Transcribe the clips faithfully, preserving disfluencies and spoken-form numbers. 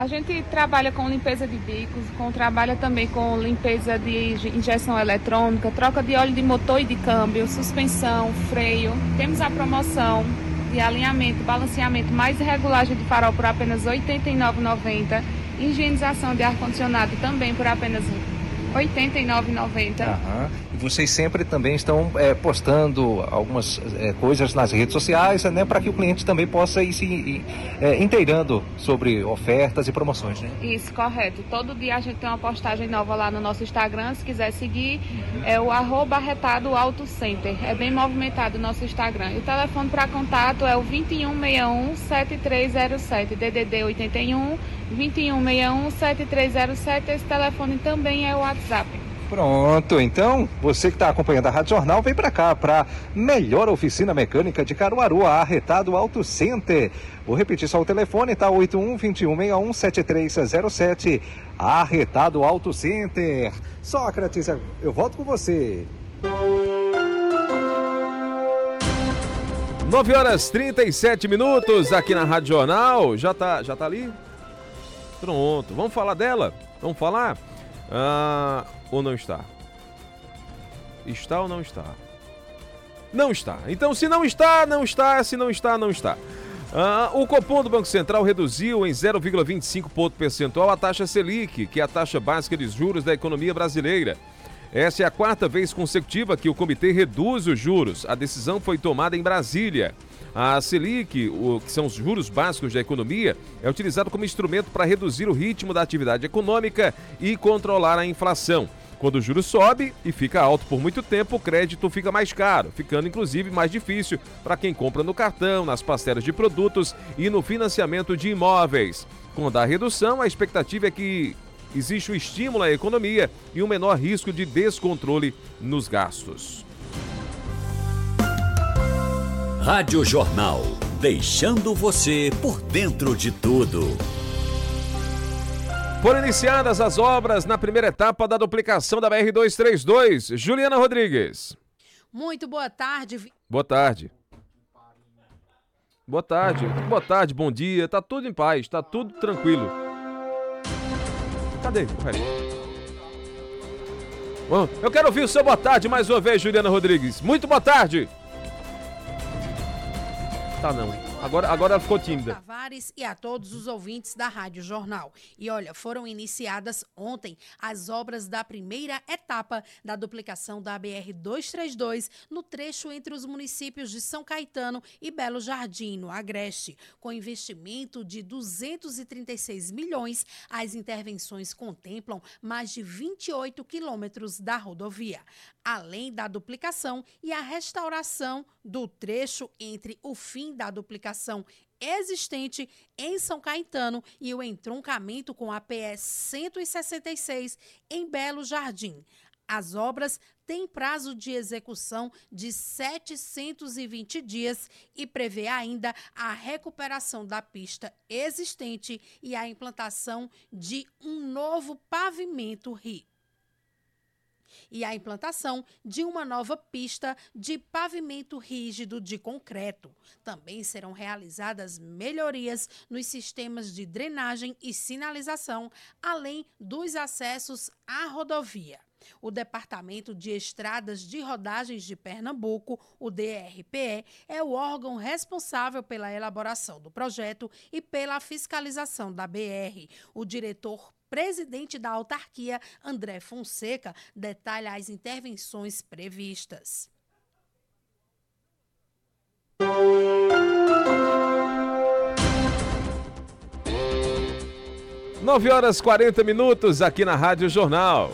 A gente trabalha com limpeza de bicos, com, trabalha também com limpeza de injeção eletrônica, troca de óleo de motor e de câmbio, suspensão, freio. Temos a promoção de alinhamento, balanceamento mais regulagem de farol por apenas oitenta e nove reais e noventa centavos. Higienização de ar-condicionado também por apenas oitenta e nove reais e noventa centavos. E vocês sempre também estão é, postando algumas é, coisas nas redes sociais, né, para que o cliente também possa ir se ir, é, inteirando sobre ofertas e promoções, né? Isso, correto. Todo dia a gente tem uma postagem nova lá no nosso Instagram, se quiser seguir, é o arroba arretado auto center. É bem movimentado o nosso Instagram. E o telefone para contato é o vinte e um sessenta e um, setenta e três zero sete, D D D oitenta e um, vinte e um sessenta e um, setenta e três zero sete. Esse telefone também é o WhatsApp. Pronto, então você que está acompanhando a Rádio Jornal, vem para cá, para melhor oficina mecânica de Caruaru, a Arretado Auto Center. Vou repetir só o telefone, tá? oito um, vinte e um, sessenta e um, setenta e três zero sete, Arretado Auto Center. Sócrates, eu volto com você. nove horas e trinta e sete minutos aqui na Rádio Jornal. Já tá, já tá ali? Pronto, vamos falar dela? Vamos falar? Ah, ou não está? Está ou não está? Não está. Então, se não está, não está. Se não está, não está. Ah, o Copom do Banco Central reduziu em zero vírgula vinte e cinco ponto percentual a taxa Selic, que é a taxa básica de juros da economia brasileira. Essa é a quarta vez consecutiva que o comitê reduz os juros. A decisão foi tomada em Brasília. A Selic, o, que são os juros básicos da economia, é utilizado como instrumento para reduzir o ritmo da atividade econômica e controlar a inflação. Quando o juro sobe e fica alto por muito tempo, o crédito fica mais caro, ficando inclusive mais difícil para quem compra no cartão, nas parcelas de produtos e no financiamento de imóveis. Quando há redução, a expectativa é que existe um estímulo à economia e um menor risco de descontrole nos gastos. Rádio Jornal, deixando você por dentro de tudo. Foram iniciadas as obras na primeira etapa da duplicação da B R duzentos e trinta e dois. Juliana Rodrigues. Muito boa tarde. Boa tarde. Boa tarde. Boa tarde, bom dia. Tá tudo em paz, tá tudo tranquilo. Cadê o resto? Bom, eu quero ouvir o seu boa tarde mais uma vez, Juliana Rodrigues. Muito boa tarde. Tá não. Agora, agora ela ficou tímida. Tavares e a todos os ouvintes da Rádio Jornal. E olha, foram iniciadas ontem as obras da primeira etapa da duplicação da B R duzentos e trinta e dois no trecho entre os municípios de São Caetano e Belo Jardim, no Agreste. Com investimento de duzentos e trinta e seis milhões, as intervenções contemplam mais de vinte e oito quilômetros da rodovia, além da duplicação e a restauração do trecho entre o fim da duplicação existente em São Caetano e o entroncamento com a P S cento e sessenta e seis em Belo Jardim. As obras têm prazo de execução de setecentos e vinte dias e prevê ainda a recuperação da pista existente e a implantação de um novo pavimento rígido. E a implantação de uma nova pista de pavimento rígido de concreto. Também serão realizadas melhorias nos sistemas de drenagem e sinalização, além dos acessos à rodovia. O Departamento de Estradas de Rodagens de Pernambuco, o D R P E, é o órgão responsável pela elaboração do projeto e pela fiscalização da B R. O diretor presidente da autarquia, André Fonseca, detalha as intervenções previstas. nove horas e quarenta minutos aqui na Rádio Jornal.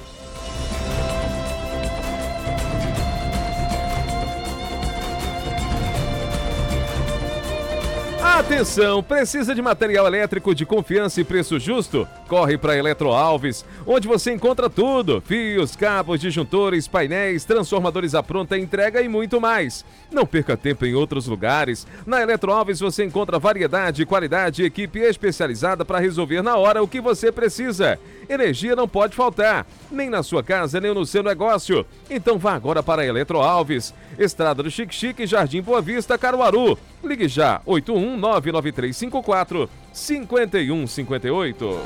Atenção, precisa de material elétrico de confiança e preço justo? Corre para Eletroalves, onde você encontra tudo: fios, cabos, disjuntores, painéis, transformadores à pronta entrega e muito mais. Não perca tempo em outros lugares. Na Eletroalves você encontra variedade, qualidade e equipe especializada para resolver na hora o que você precisa. Energia não pode faltar, nem na sua casa, nem no seu negócio. Então vá agora para Eletroalves, Estrada do Xique-Xique, Jardim Boa Vista, Caruaru. Ligue já, oito um nove nove nove três cinco quatro cinco um cinco oito.